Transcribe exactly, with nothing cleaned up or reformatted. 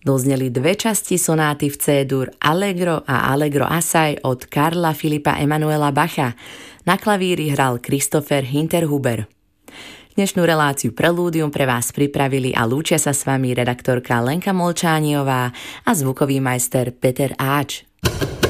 Dozneli dve časti sonáty v C-dur Allegro a Allegro Assai od Karla Filipa Emanuela Bacha. Na klavíri hral Christopher Hinterhuber. Dnešnú reláciu Prelúdium pre vás pripravili a lúčia sa s vami redaktorka Lenka Molčániová a zvukový majster Peter Áč.